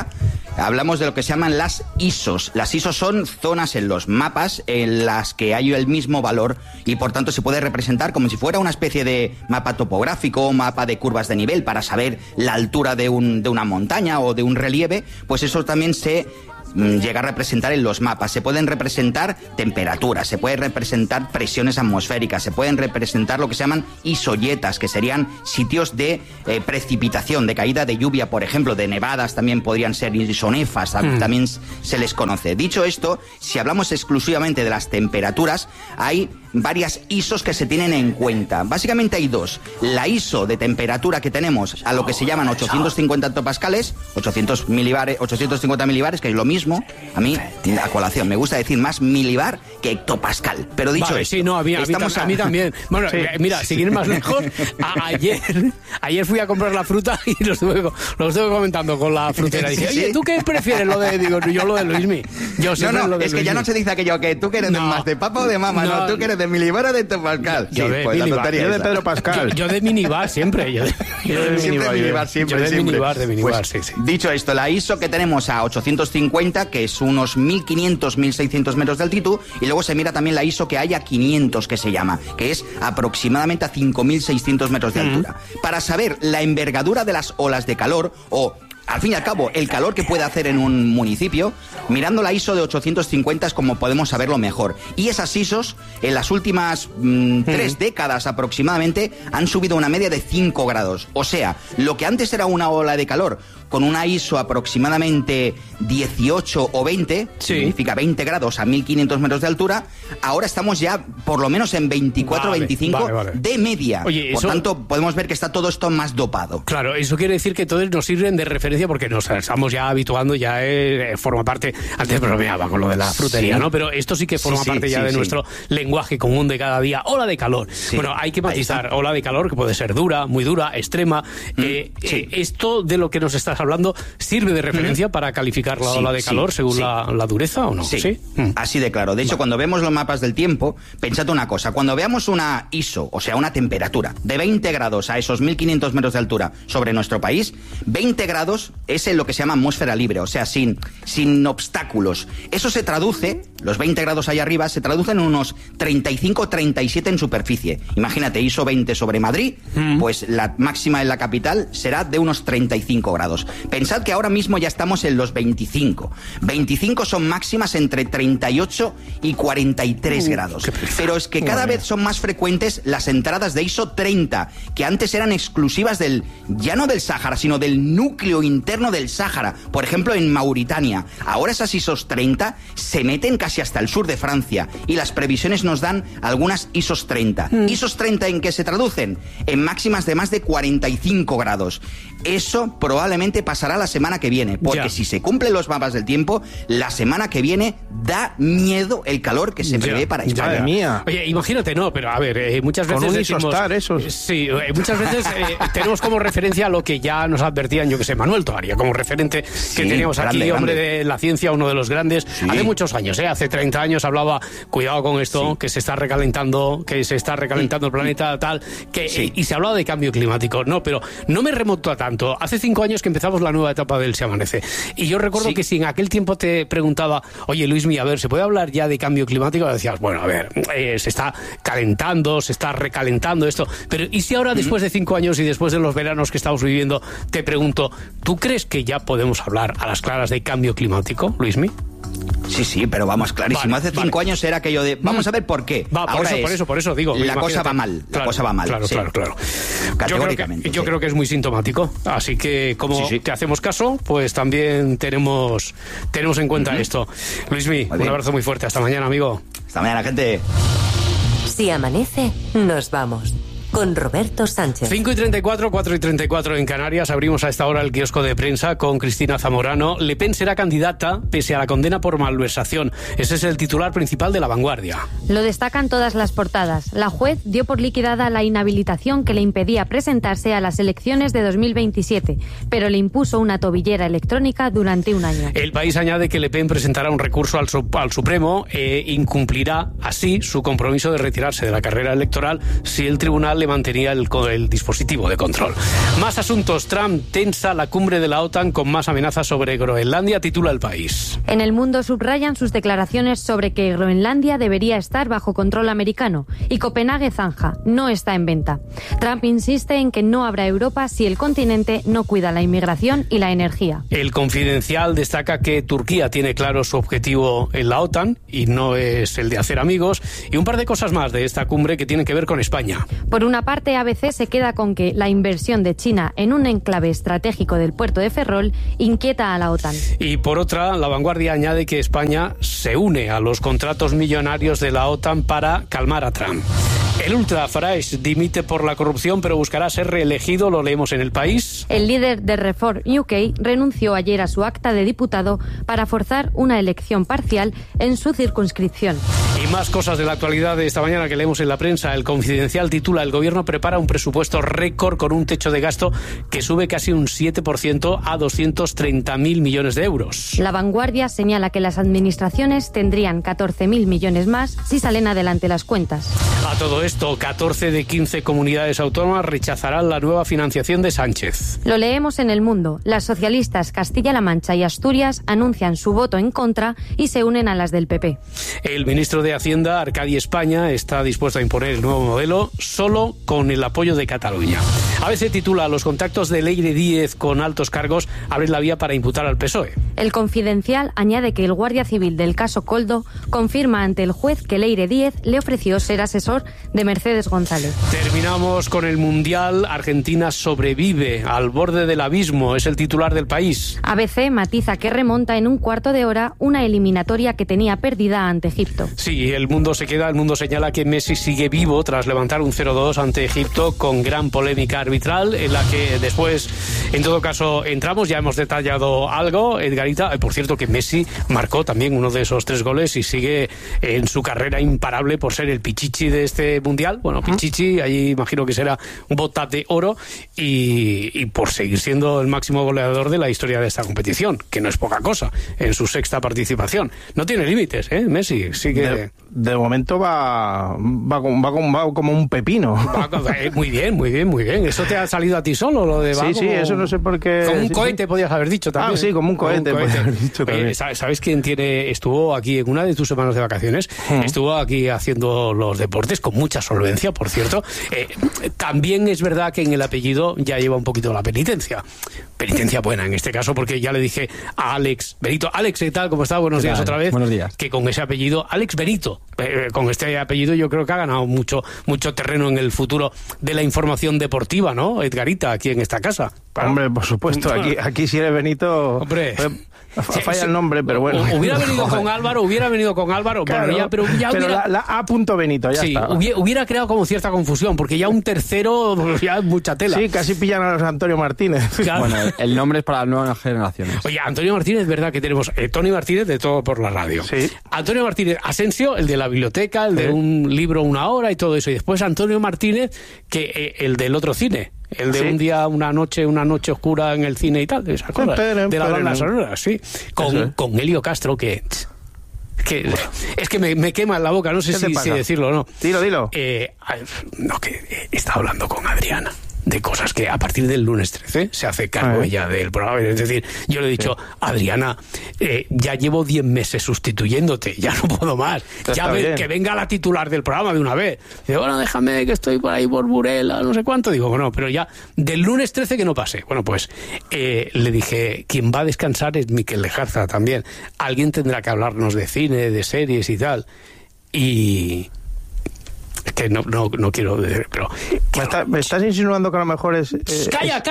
hablamos de lo que se llaman las ISOs. Las ISOs son zonas en los mapas en las que hay el mismo valor y por tanto se puede representar como si fuera una especie de mapa topográfico, mapa de curvas de nivel para saber la altura de una montaña o de un relieve, pues eso también se llega a representar en los mapas. Se pueden representar temperaturas, se pueden representar presiones atmosféricas, se pueden representar lo que se llaman isoyetas, que serían sitios de precipitación, de caída de lluvia, por ejemplo, de nevadas también podrían ser isonefas, también se les conoce. Dicho esto, si hablamos exclusivamente de las temperaturas, hay varias ISOs que se tienen en cuenta. Básicamente hay dos. La ISO de temperatura que tenemos a lo que se llaman 850 hectopascales, 850 milibares, que es lo mismo. A mí, a colación, me gusta decir más milibar que hectopascal. Pero dicho esto, sí, no, a mí también. Bueno, mira, sin ir más lejos, ayer fui a comprar la fruta y lo estuve comentando con la frutera. Dije, oye, ¿tú qué prefieres? Digo, yo lo de Luismi. Es que ya no se dice aquello que tú que eres más de papa o de mama, no, tú que eres de milibar o de hectopascal. Yo de Pedro Pascal. Yo de minibar siempre. Yo de minibar, sí. Dicho esto, la ISO que tenemos a 850, que es unos 1500, 1600 metros de altitud, y luego se mira también la ISO que hay a 500, que se llama, que es aproximadamente a 5600 metros de altura. Para saber la envergadura de las olas de calor o al fin y al cabo, el calor que puede hacer en un municipio, mirando la ISO de 850 es como podemos saberlo mejor. Y esas ISOs, en las últimas 3 décadas aproximadamente, han subido una media de 5 grados. O sea, lo que antes era una ola de calor con una ISO aproximadamente 18 o 20, significa 20 grados a 1500 metros de altura, ahora estamos ya por lo menos en 24 o 25 de media. Oye, por tanto, podemos ver que está todo esto más dopado. Claro, eso quiere decir que todos nos sirven de referencia porque nos estamos ya habituando, ya forma parte, antes bromeaba con lo de la frutería, ¿no? Pero esto sí que forma parte ya de nuestro lenguaje común de cada día. Ola de calor. Bueno, hay que matizar. Ola de calor que puede ser dura, muy dura, extrema. ¿Esto de lo que nos estás hablando sirve de referencia para calificar la ola de calor según la dureza o no? Sí. Así de claro. De hecho, cuando vemos los mapas del tiempo, pensad una cosa. Cuando veamos una ISO, o sea, una temperatura de 20 grados a esos 1500 metros de altura sobre nuestro país, 20 grados es en lo que se llama atmósfera libre, o sea, sin obstáculos. Eso se traduce, los 20 grados ahí arriba, se traducen en unos 35-37 en superficie. Imagínate, ISO 20 sobre Madrid, pues la máxima en la capital será de unos 35 grados. Pensad que ahora mismo ya estamos en los 25. 25 son máximas entre 38 y 43 grados. Pero es que cada vez son más frecuentes las entradas de ISO 30, que antes eran exclusivas ya no del Sáhara, sino del núcleo interno del Sáhara. Por ejemplo, en Mauritania. Ahora esas ISOs 30 se meten casi hasta el sur de Francia y las previsiones nos dan algunas ISOs 30. ¿ISOs 30 en qué se traducen? En máximas de más de 45 grados. Eso probablemente pasará la semana que viene, porque si se cumplen los mapas del tiempo, la semana que viene da miedo el calor que se prevé para España. Madre mía. Oye, imagínate, pero a ver, muchas veces con un decimos... isostar, esos. Sí, muchas veces tenemos como referencia lo que ya nos advertían, yo que sé, Manuel Toaria, como referente que teníamos aquí, hombre de la ciencia, uno de los grandes, hace muchos años, hace 30 años hablaba, cuidado con esto, que se está recalentando, el planeta, tal, y se hablaba de cambio climático, pero no me remonto a tanto. Hace 5 años que empezamos la nueva etapa del Se Amanece, y yo recuerdo que si en aquel tiempo te preguntaba, oye Luismi, a ver, ¿se puede hablar ya de cambio climático? Decías, bueno, a ver, se está calentando, se está recalentando esto, pero ¿y si ahora después de 5 años y después de los veranos que estamos viviendo, te pregunto, ¿tú crees que ya podemos hablar a las claras de cambio climático, Luismi? Sí, pero vamos, clarísimo. Hace 5 años era aquello de, vamos a ver por qué. Ahora por eso digo. La cosa va mal, Claro. Categóricamente. Yo creo que es muy sintomático. Así que, como te hacemos caso, pues también tenemos en cuenta esto. Luismi, un abrazo muy fuerte. Hasta mañana, amigo. Hasta mañana, gente. Si amanece, nos vamos. Con Roberto Sánchez. 5:34, 4:34 en Canarias. Abrimos a esta hora el kiosco de prensa con Cristina Zamorano. Le Pen será candidata pese a la condena por malversación. Ese es el titular principal de La Vanguardia. Lo destacan todas las portadas. La juez dio por liquidada la inhabilitación que le impedía presentarse a las elecciones de 2027, pero le impuso una tobillera electrónica durante un año. El País añade que Le Pen presentará un recurso al Supremo e incumplirá así su compromiso de retirarse de la carrera electoral si el tribunal le mantenía el dispositivo de control. Más asuntos. Trump tensa la cumbre de la OTAN con más amenazas sobre Groenlandia, titula El País. En El Mundo subrayan sus declaraciones sobre que Groenlandia debería estar bajo control americano y Copenhague zanja, no está en venta. Trump insiste en que no habrá Europa si el continente no cuida la inmigración y la energía. El Confidencial destaca que Turquía tiene claro su objetivo en la OTAN y no es el de hacer amigos, y un par de cosas más de esta cumbre que tienen que ver con España. Por una parte, ABC se queda con que la inversión de China en un enclave estratégico del puerto de Ferrol inquieta a la OTAN. Y por otra, La Vanguardia añade que España se une a los contratos millonarios de la OTAN para calmar a Trump. El Ultra Farage dimite por la corrupción, pero buscará ser reelegido, lo leemos en El País. El líder de Reform UK renunció ayer a su acta de diputado para forzar una elección parcial en su circunscripción. Y más cosas de la actualidad de esta mañana que leemos en la prensa. El Confidencial titula: el gobierno prepara un presupuesto récord con un techo de gasto que sube casi un 7% a 230.000 millones de euros. La Vanguardia señala que las administraciones tendrían 14.000 millones más si salen adelante las cuentas. A todo esto, 14 de 15 comunidades autónomas rechazarán la nueva financiación de Sánchez. Lo leemos en El Mundo. Las socialistas Castilla-La Mancha y Asturias anuncian su voto en contra y se unen a las del PP. El ministro de Hacienda, Arcadi España, está dispuesto a imponer el nuevo modelo solo con el apoyo de Cataluña. ABC titula: los contactos de Leire Díez con altos cargos abren la vía para imputar al PSOE. El Confidencial añade que el guardia civil del caso Coldo confirma ante el juez que Leire Díez le ofreció ser asesor de Mercedes González. Terminamos con el Mundial. Argentina sobrevive al borde del abismo, es el titular del País. ABC matiza que remonta en un cuarto de hora una eliminatoria que tenía perdida ante Egipto. Sí, el mundo señala que Messi sigue vivo tras levantar un 0-2 ante Egipto con gran polémica arbitral, en la que después, en todo caso, entramos. Ya hemos detallado algo, Edgarita. Por cierto, que Messi marcó también uno de esos 3 goles y sigue en su carrera imparable por ser el pichichi de este Mundial. Bueno, pichichi, ahí imagino que será un bota de oro, y por seguir siendo el máximo goleador de la historia de esta competición, que no es poca cosa, en su 6ª participación. No tiene límites, Messi sigue... De momento va como un pepino. Muy bien. ¿Eso te ha salido a ti solo, lo de Sí, eso no sé por qué... Como un cohete, podías haber dicho también. Sí, como un cohete. ¿Sabes quién estuvo aquí en una de tus semanas de vacaciones? Estuvo aquí haciendo los deportes con mucha solvencia, por cierto. También es verdad que en el apellido ya lleva un poquito la penitencia. Penitencia buena en este caso, porque ya le dije a Alex Benito. Alex, ¿qué tal? ¿Cómo está? Buenos días otra vez. Buenos días. Que con ese apellido, Alex Benito, con este apellido yo creo que ha ganado mucho terreno en el futuro de la información deportiva, ¿no, Edgarita, aquí en esta casa? Hombre, por supuesto, aquí si eres Benito... Hombre... Falla el nombre, pero bueno. Hubiera venido con Álvaro, claro, pero la A. Benito, ya está. Hubiera creado como cierta confusión, porque ya un tercero ya es mucha tela. Sí, casi pillan a los Antonio Martínez. Claro. Bueno, el nombre es para las nuevas generaciones. Oye, Antonio Martínez, verdad que tenemos Tony Martínez de Todo por la Radio. Sí. Antonio Martínez Asensio, el de la biblioteca, el de un libro, una hora y todo eso. Y después Antonio Martínez, que el del otro cine. El de un día, una noche oscura en el cine y tal, esas cosas. De la banda sonora, sí. Con Helio Castro, que es que me quema en la boca, no sé si decirlo o no. Dilo. Que he estado hablando con Adriana de cosas que a partir del lunes 13 se hace cargo ella del programa. Es decir, yo le he dicho, Adriana, ya llevo 10 meses sustituyéndote, ya no puedo más. Que venga la titular del programa de una vez. Dice, bueno, déjame que estoy por ahí por Burela, no sé cuánto. Digo, bueno, pero ya del lunes 13 que no pase. Bueno, pues le dije, quien va a descansar es Miquel Lejarza también. Alguien tendrá que hablarnos de cine, de series y tal. Y... que no quiero decir, pero... ¿Me estás insinuando que a lo mejor es... ¡Calla!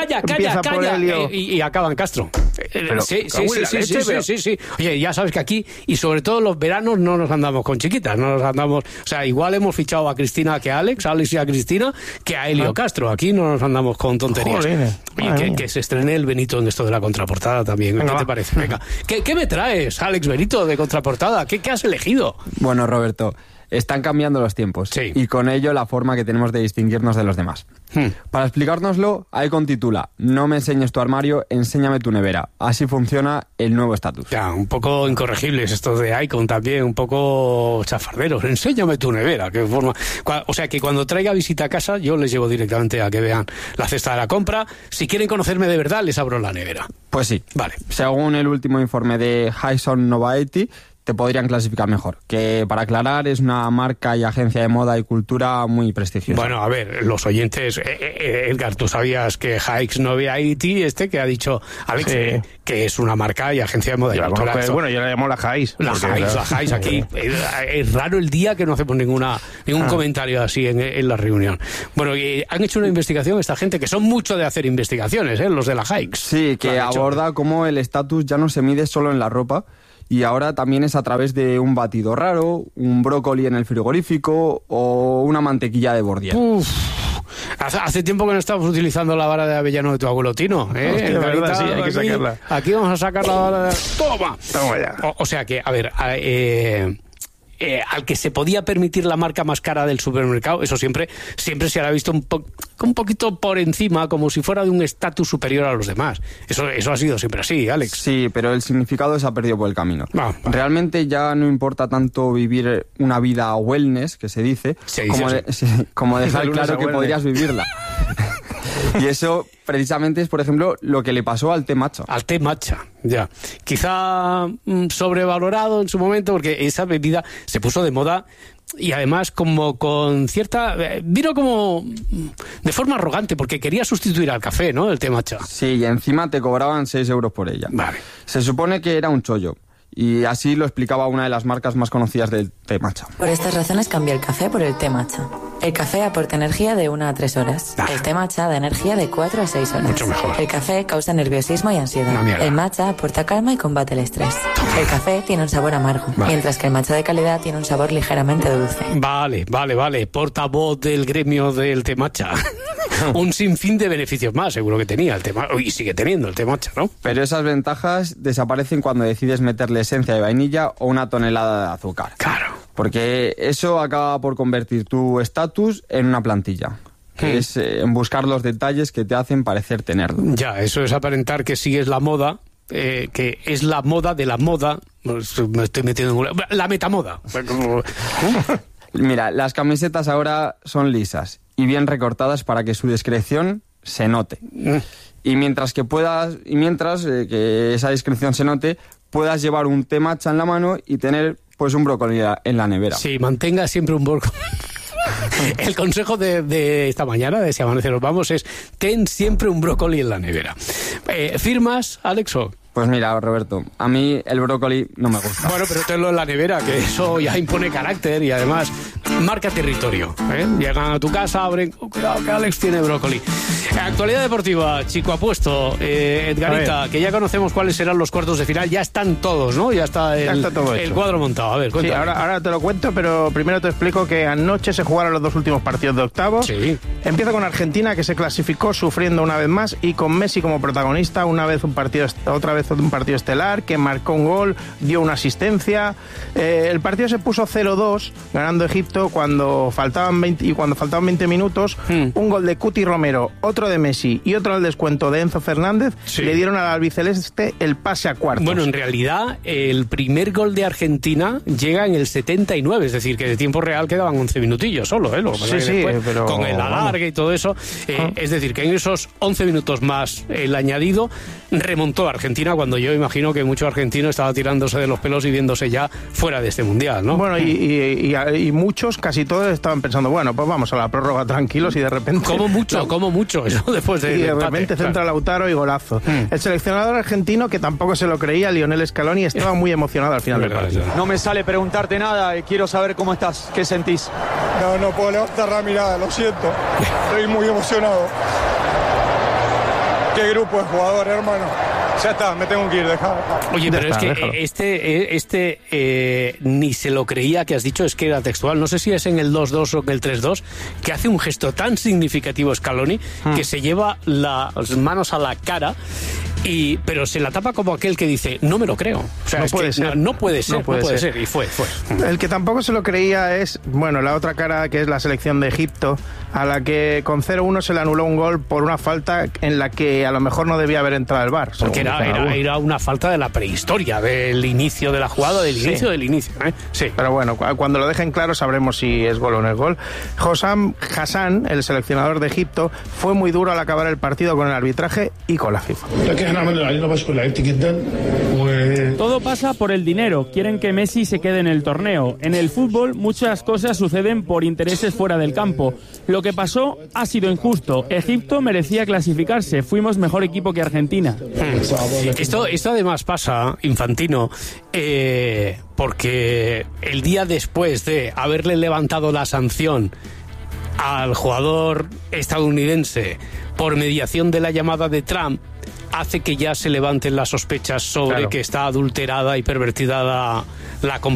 Y acaba en Castro. Sí. Oye, ya sabes que aquí, y sobre todo los veranos, no nos andamos con chiquitas, no nos andamos... O sea, igual hemos fichado a Cristina que a Alex y a Cristina, que a Helio Castro. Aquí no nos andamos con tonterías. Oye, que se estrene el Benito en esto de la contraportada también. ¿Qué te parece? Venga. ¿Qué me traes, Alex Benito, de contraportada? ¿Qué has elegido? Bueno, Roberto... Están cambiando los tiempos y con ello la forma que tenemos de distinguirnos de los demás. Para explicárnoslo, Icon titula: no me enseñes tu armario, enséñame tu nevera. Así funciona el nuevo estatus. Ya, un poco incorregibles estos de Icon también, un poco chafarderos. Enséñame tu nevera. ¿Qué forma? O sea, que cuando traiga visita a casa, yo les llevo directamente a que vean la cesta de la compra. Si quieren conocerme de verdad, les abro la nevera. Pues sí. Vale. Según el último informe de Hyson Novaety, te podrían clasificar mejor. Que, para aclarar, es una marca y agencia de moda y cultura muy prestigiosa. Bueno, a ver, los oyentes, Edgar, ¿tú sabías que Hyson Novaety, que ha dicho Alex, que es una marca y agencia de moda y cultura? Bueno, yo la llamo la Hyson. La Hyson aquí. Es raro el día que no hacemos ningún comentario así en la reunión. Bueno, y han hecho una investigación esta gente, que son mucho de hacer investigaciones, los de la Hyson. Sí, que aborda cómo el estatus ya no se mide solo en la ropa, y ahora también es a través de un batido raro, un brócoli en el frigorífico o una mantequilla de Bordier. Hace tiempo que no estamos utilizando la vara de avellano de tu abuelo Tino. Hostia, verdad, sí, hay que sacarla. Aquí vamos a sacar la vara de... ¡Toma! Toma ya. O sea que, a ver... al que se podía permitir la marca más cara del supermercado, eso siempre se ha visto un poquito por encima, como si fuera de un estatus superior a los demás. Eso ha sido siempre así, Alex. Sí, pero el significado se ha perdido por el camino. Realmente ya no importa tanto vivir una vida wellness, que se dice, como dejar claro que podrías vivirla. Y eso precisamente es, por ejemplo, lo que le pasó al té matcha. Al té matcha, ya. Quizá sobrevalorado en su momento, porque esa bebida se puso de moda y además como con cierta... vino como de forma arrogante, porque quería sustituir al café, ¿no? El té matcha. Sí, y encima te cobraban 6 euros por ella. Vale. Se supone que era un chollo. Y así lo explicaba una de las marcas más conocidas del té matcha. Por estas razones cambié el café por el té matcha. El café aporta energía de 1 a 3 horas. El té matcha da energía de 4 a 6 horas. Mucho mejor. El café causa nerviosismo y ansiedad. El matcha aporta calma y combate el estrés. El café tiene un sabor amargo, mientras que el matcha de calidad tiene un sabor ligeramente dulce. Vale. Portavoz del gremio del té matcha. Un sinfín de beneficios más, seguro que tenía el té matcha. Y sigue teniendo el té matcha, ¿no? Pero esas ventajas desaparecen cuando decides meterle esencia de vainilla o una tonelada de azúcar. Claro. Porque eso acaba por convertir tu estatus en una plantilla. Que es en buscar los detalles que te hacen parecer tenerlo. Ya, eso es aparentar que sigues la moda, que es la moda de la moda. Me estoy metiendo en la metamoda. Mira, las camisetas ahora son lisas y bien recortadas para que su discreción se note. Y mientras que esa discreción se note, puedas llevar un té matcha en la mano y tener pues un brócoli en la nevera. Sí, mantenga siempre un brócoli. El consejo de esta mañana, de Si Amanece Nos Vamos, es ten siempre un brócoli en la nevera. ¿Firmas, Alexo? Pues mira, Roberto, a mí el brócoli no me gusta. Bueno, pero tenlo en la nevera, que eso ya impone carácter y además marca territorio. Llegan a tu casa, abren... cuidado, que Alex tiene brócoli. Actualidad deportiva, Chico Apuesto, Edgarita, que ya conocemos cuáles serán los cuartos de final. Ya están todos, ¿no? Ya está el cuadro montado. A ver, cuéntame. Sí, ahora te lo cuento, pero primero te explico que anoche se jugaron los 2 últimos partidos de octavos. Sí. Empieza con Argentina, que se clasificó sufriendo una vez más, y con Messi como protagonista, otra vez un partido estelar, que marcó un gol, dio una asistencia. El partido se puso 0-2, ganando Egipto cuando faltaban 20 minutos. Un gol de Cuti Romero, otro de Messi y otro al descuento de Enzo Fernández, le dieron al albiceleste el pase a cuartos. Bueno, en realidad el primer gol de Argentina llega en el 79, es decir, que de tiempo real quedaban 11 minutillos solo, lo que pasa es que después, pero con el alargue y todo eso, es decir, que en esos 11 minutos más el añadido remontó a Argentina, cuando yo imagino que mucho argentino estaba tirándose de los pelos y viéndose ya fuera de este mundial, ¿no? Bueno, y muchos, casi todos estaban pensando, bueno, pues vamos a la prórroga tranquilos, y de repente... Como mucho, eso después de... Y de repente centra Lautaro y golazo. El seleccionador argentino, que tampoco se lo creía, Lionel Scaloni, estaba muy emocionado al final del partido. No me sale preguntarte nada, quiero saber cómo estás, qué sentís. No puedo levantar la mirada, lo siento. Estoy muy emocionado. Qué grupo de jugadores, hermano. Ya está, me tengo que ir, déjalo. Oye, pero es que ni se lo creía, que has dicho, es que era textual. No sé si es en el 2-2 o en el 3-2, que hace un gesto tan significativo Scaloni, que se lleva las manos a la cara pero se la tapa como aquel que dice, no me lo creo. O sea, no puede ser. No puede ser. Y fue. El que tampoco se lo creía es, la otra cara, que es la selección de Egipto, a la que con 0-1 se le anuló un gol por una falta en la que a lo mejor no debía haber entrado el VAR. Porque era una falta de la prehistoria, del inicio de la jugada, del inicio. Sí. Pero bueno, cuando lo dejen claro sabremos si es gol o no es gol. Hossam Hassan, el seleccionador de Egipto, fue muy duro al acabar el partido con el arbitraje y con la FIFA. Todo pasa por el dinero. Quieren que Messi se quede en el torneo. En el fútbol muchas cosas suceden por intereses fuera del campo. Lo que pasó ha sido injusto. Egipto merecía clasificarse. Fuimos mejor equipo que Argentina. Esto además pasa, Infantino, porque el día después de haberle levantado la sanción al jugador estadounidense por mediación de la llamada de Trump, hace que ya se levanten las sospechas sobre que está adulterada y pervertida la competición.